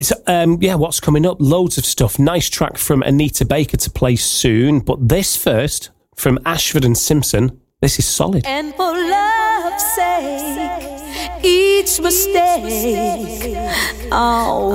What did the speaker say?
So, what's coming up? Loads of stuff. Nice track from Anita Baker to play soon. But this first, from Ashford and Simpson, this is solid. And for love's sake, each mistake, oh.